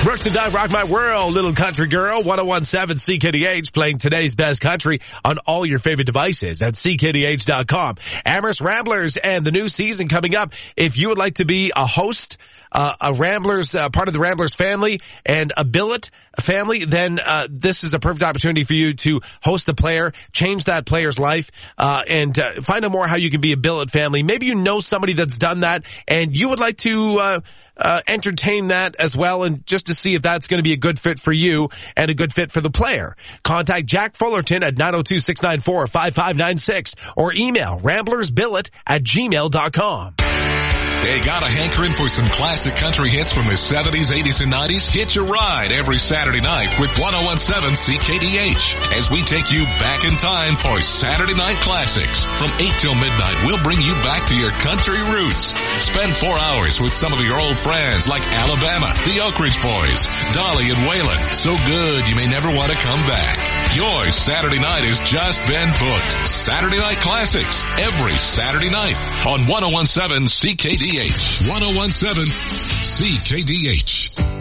Brooks and Doug, Rock My World, Little Country Girl, 101.7 CKDH, playing today's best country on all your favorite devices at CKDH.com. Amherst Ramblers and the new season coming up. If you would like to be a host, a Ramblers, part of the Ramblers family and a billet family, then this is a perfect opportunity for you to host a player, change that player's life, and find out more how you can be a billet family. Maybe you know somebody that's done that and you would like to entertain that as well, and just to see if that's going to be a good fit for you and a good fit for the player. Contact Jack Fullerton at 902-694-5596 or email ramblersbillet@gmail.com. They got a hankering for some classic country hits from the 70s, 80s, and 90s? Hitch a ride every Saturday night with 101.7 CKDH as we take you back in time for Saturday Night Classics. From 8 till midnight, we'll bring you back to your country roots. Spend 4 hours with some of your old friends like Alabama, the Oak Ridge Boys, Dolly and Waylon. So good you may never want to come back. Your Saturday night has just been booked. Saturday Night Classics every Saturday night on 101.7 CKDH. 101.7 CKDH.